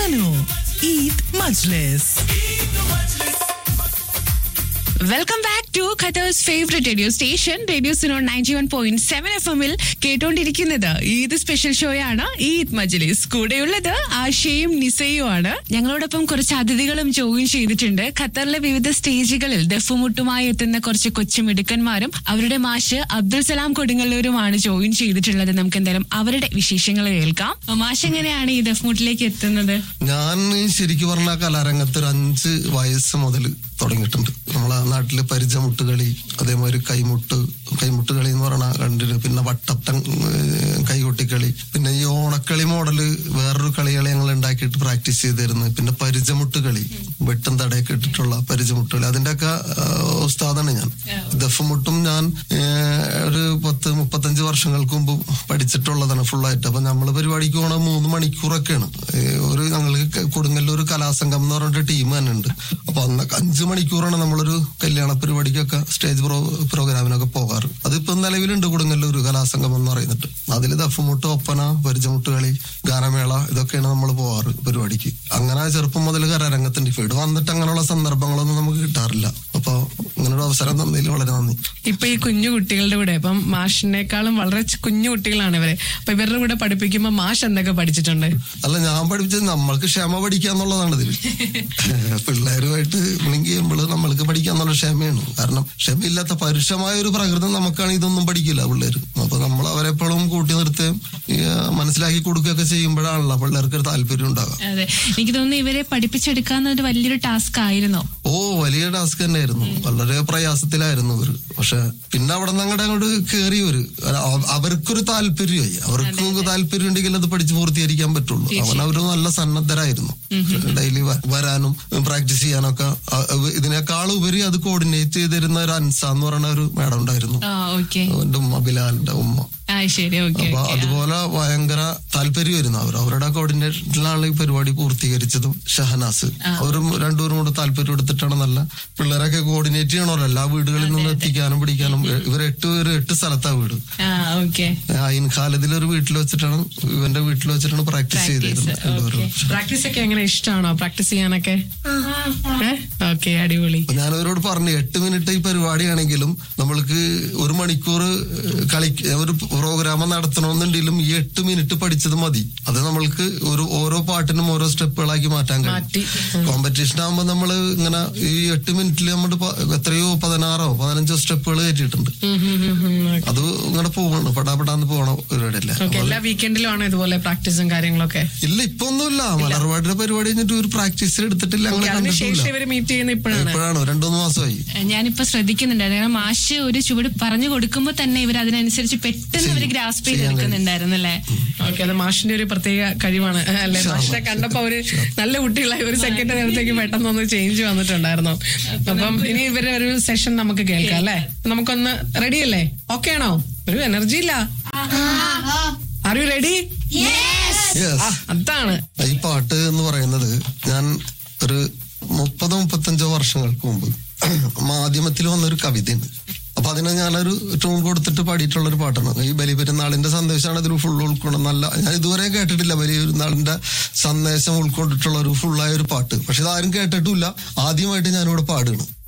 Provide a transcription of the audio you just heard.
Sano Eid Majlis. Welcome back to Qatar's favourite radio station radio Suno 91.7 FM-ൽ കേട്ടോണ്ടിരിക്കുന്നത് Eid special ഷോയാണ് Eid മജ്ലിസ്. കൂടെയുള്ളത് ആശയും നിസയുമാണ്. ഞങ്ങളോടൊപ്പം കുറച്ച് അതിഥികളും ജോയിൻ ചെയ്തിട്ടുണ്ട്. ഖത്തറിലെ വിവിധ സ്റ്റേജുകളിൽ ദഫുമുട്ടുമായി എത്തുന്ന കുറച്ച് കൊച്ചു മിടുക്കന്മാരും അവരുടെ മാഷ് അബ്ദുൽ സലാം കൊടുങ്ങല്ലൂരുമാണ് ജോയിൻ ചെയ്തിട്ടുള്ളത്. നമുക്ക് എന്തായാലും അവരുടെ വിശേഷങ്ങൾ കേൾക്കാം. മാഷ് എങ്ങനെയാണ് ഈ ദഫ്മുട്ടിലേക്ക് എത്തുന്നത്? ഞാൻ ശരിക്കും പറഞ്ഞ കലാരംഗത്ത് ഒരു 5 വയസ്സ് മുതൽ തുടങ്ങിയിട്ടുണ്ട്. നമ്മളെ നാട്ടില് പരിചമുട്ട് കളി, അതേമാതിരി കൈമുട്ട് കളി എന്ന് പറഞ്ഞാൽ കണ്ടിട്ട്, പിന്നെ വട്ടപ്പൻ കൈകൊട്ടിക്കളി, പിന്നെ ഈ ഓണക്കളി മോഡല് വേറൊരു കളികൾ ഞങ്ങൾ ഉണ്ടാക്കിയിട്ട് പ്രാക്ടീസ് ചെയ്തിരുന്നു. പിന്നെ പരിചമുട്ട് കളി, വെട്ടും തടയൊക്കെ ഇട്ടിട്ടുള്ള പരിചമുട്ട് കളി, അതിന്റെയൊക്കെ ഉസ്താദാണ് ഞാൻ. ദഫ്മുട്ടും ഞാൻ ഒരു 10-35 വർഷങ്ങൾക്ക് മുമ്പ് പഠിച്ചിട്ടുള്ളതാണ് ഫുള്ളായിട്ട്. അപ്പൊ നമ്മള് പരിപാടിക്ക് പോണ 3 മണിക്കൂറൊക്കെയാണ്. ഞങ്ങൾക്ക് കൊടുങ്ങല്ലൂർ കലാസംഘം എന്ന് പറഞ്ഞിട്ട് ടീം തന്നെ ഉണ്ട്. അപ്പൊ അന്നൊക്കെ 5 മണിക്കൂറാണ് നമ്മളൊരു കല്യാണ പരിപാടിക്കൊക്കെ സ്റ്റേജ് പ്രോഗ്രാമിനൊക്കെ പോകാറ്. അതിപ്പോ നിലവിലുണ്ട് കൊടുങ്ങല്ലൂർ കലാസംഘം എന്ന് പറയുന്നിട്ട്. അതിൽ ദഫ്മുട്ട്, ഒപ്പന, പരിചമുട്ട് കളി, ഗാനമേള, ഇതൊക്കെയാണ് നമ്മൾ പോകാറ് പരിപാടിക്ക്. അങ്ങനെ ചെറുപ്പം മുതൽ കലാരംഗത്തിന്റെ ഫീൽഡ് വന്നിട്ട് അങ്ങനെയുള്ള സന്ദർഭങ്ങളൊന്നും നമുക്ക് കിട്ടാറില്ല. അപ്പൊ ഇങ്ങനൊരു അവസരം തന്നതിൽ വളരെ നന്ദി. ഇപ്പൊ ഈ കുഞ്ഞു കുട്ടികളുടെ കൂടെ ഇപ്പം മാഷിനേക്കാളും വളരെ കുഞ്ഞു കുട്ടികളാണ് ഇവര്. അപ്പൊ ഇവരുടെ കൂടെ പഠിപ്പിക്കുമ്പോ മാഷ് എന്തൊക്കെ പഠിച്ചിട്ടുണ്ട്? അല്ല, ഞാൻ പഠിപ്പിച്ചത് നമ്മൾക്ക് ക്ഷമ പഠിക്കാന്നുള്ളതാണ് ഇതിൽ. പിള്ളേരുമായിട്ട് ലിങ്ക് ചെയ്യുമ്പോൾ നമ്മൾക്ക് പഠിക്കാന്നുള്ള ക്ഷമയാണ്. കാരണം ക്ഷമയില്ലാത്ത പരുഷമായ ഒരു പ്രകൃതം നമുക്കാണ് ഇതൊന്നും പഠിക്കില്ല പിള്ളേര്. അപ്പൊ നമ്മൾ അവരെപ്പോഴും കൂട്ടി നിർത്തുകയും മനസ്സിലാക്കി കൊടുക്കുകയൊക്കെ ചെയ്യുമ്പോഴാണല്ലോ പിള്ളേർക്ക് ഒരു താല്പര്യം ഉണ്ടാകാം. അതെ, എനിക്ക് തോന്നുന്നു ഇവരെ പഠിപ്പിച്ചെടുക്കാന്നൊരു വലിയൊരു ടാസ്ക് ആയിരുന്നോ? വലിയ ടാസ്ക് തന്നെയായിരുന്നു. വളരെ പ്രയാസത്തിലായിരുന്നു ഇവര്. പക്ഷെ പിന്നെ അവിടെ നിന്ന് അങ്ങോട്ട് കയറിയവര് അവർക്കൊരു താല്പര്യമായി. അവർക്ക് താല്പര്യം ഉണ്ടെങ്കിൽ അത് പഠിച്ച് പൂർത്തീകരിക്കാൻ പറ്റുള്ളൂ. അവരൊരു നല്ല സന്നദ്ധരായിരുന്നു. ഡെയിലി വരാനും പ്രാക്ടീസ് ചെയ്യാനൊക്കെ. ഇതിനേക്കാൾ ഉപരി അത് കോർഡിനേറ്റ് ചെയ്തിരുന്ന ഒരു അൻസ എന്ന് പറയുന്ന ഒരു മാഡം ഉണ്ടായിരുന്നു. എന്റെ ഉമ്മ, ബിലാലിന്റെ ഉമ്മ. അപ്പൊ അതുപോലെ ഭയങ്കര താല്പര്യമായിരുന്നു അവരുടെ കോർഡിനേഷനിലാണ് ഈ പരിപാടി പൂർത്തീകരിച്ചതും. ഷഹനാസ് അവരും രണ്ടുപേരും കൂടെ താല്പര്യം എടുത്തിട്ടാണ് നല്ല പിള്ളേരൊക്കെ കോർഡിനേറ്റ് ചെയ്യണമല്ലോ എല്ലാ വീടുകളിൽ നിന്ന് എത്തിക്കാനും പിടിക്കാനും. ഇവർ 8 സ്ഥലത്താ വീട്. അയിൻ ഖാലിദിലൊരു വീട്ടിൽ വെച്ചിട്ടാണ്, ഇവന്റെ വീട്ടിൽ വെച്ചിട്ടാണ് പ്രാക്ടീസ് ചെയ്തിരുന്നത്. പ്രാക്ടീസ് ഒക്കെ എങ്ങനെ ഇഷ്ടമാണോ പ്രാക്ടീസ് ചെയ്യാനൊക്കെ? അടിപൊളി. ഞാനവരോട് പറഞ്ഞു 8 മിനിറ്റ് ഈ പരിപാടിയാണെങ്കിലും നമ്മൾക്ക് 1 മണിക്കൂർ ഒരു പ്രോഗ്രാം നടത്തണമെന്നുണ്ടെങ്കിലും ഈ 8 മിനിറ്റ് പഠിച്ചത് മതി. അത് നമ്മൾക്ക് ഓരോ പാട്ടിനും ഓരോ സ്റ്റെപ്പുകളാക്കി മാറ്റാൻ കഴിയും. കോമ്പറ്റീഷൻ ആകുമ്പോൾ നമ്മള് ഇങ്ങനെ ഈ 8 മിനിറ്റിൽ നമ്മൾ എത്രയോ 16-15 സ്റ്റെപ്പുകൾ കയറ്റിയിട്ടുണ്ട്. അത് ഇങ്ങനെ പോകണം, പെടാന്ന് പോകണം പരിപാടിയല്ല. എല്ലാ വീക്കെൻഡിലും ആണോ ഇതുപോലെ പ്രാക്ടീസും കാര്യങ്ങളൊക്കെ? ഇല്ല, ഇപ്പൊ ഒന്നുമില്ല. മലർവാടിയുടെ പരിപാടി കഴിഞ്ഞിട്ട് ഒരു പ്രാക്ടീസ് എടുത്തിട്ടില്ല. ഇപ്പോഴാണോ 2-3 മാസമായി. ഞാനിപ്പോ ശ്രദ്ധിക്കുന്നുണ്ടായിരുന്നു. മാഷ് ഒരു ചുവട് പറഞ്ഞു കൊടുക്കുമ്പോ തന്നെ ഇവർ അതിനനുസരിച്ച് പെട്ടെന്ന് ഇവര് ഗ്രാസ്പ് ചെയ്തെടുക്കുന്നുണ്ടായിരുന്നല്ലേ? അത് മാഷിന്റെ ഒരു പ്രത്യേക കഴിവാണ് അല്ലെ? മാഷിനെ കണ്ടപ്പോ അവര് നല്ല കുട്ടികളായി ഒരു സെക്കൻഡ് നേരത്തേക്ക് പെട്ടെന്നൊന്ന് ചേഞ്ച് വന്നിട്ടുണ്ടായിരുന്നു. അപ്പം ഇനി ഇവരുടെ ഒരു സെഷൻ നമുക്ക് കേൾക്കാം അല്ലെ? നമുക്കൊന്ന് റെഡി അല്ലേ? ഓക്കെ ആണോ? ഒരു എനർജി ഇല്ല. Are you ready? അതാണ് ഈ പാട്ട് എന്ന് പറയുന്നത്. ഞാൻ ഒരു 30-35 വർഷങ്ങൾക്ക് മുമ്പ് മാധ്യമത്തിൽ വന്നൊരു കവിതയുണ്ട്. അപ്പൊ അതിനെ ഞാനൊരു ട്യൂൺ കൊടുത്തിട്ട് പാടിയിട്ടുള്ളൊരു പാട്ടാണ്. ഈ ബലിപെരുന്നാളിന്റെ സന്ദേശമാണ് ഇതിന് ഫുൾ ഉൾക്കൊള്ളുന്നത്. ഞാൻ ഇതുവരെ കേട്ടിട്ടില്ല ബലിപെരുന്നാളിന്റെ സന്ദേശം ഉൾക്കൊണ്ടിട്ടുള്ള ഒരു ഫുള്ളായ ഒരു പാട്ട്. പക്ഷെ ഇതാരും കേട്ടിട്ടില്ല. ആദ്യമായിട്ട് ഞാനിവിടെ പാടുകയാണ്.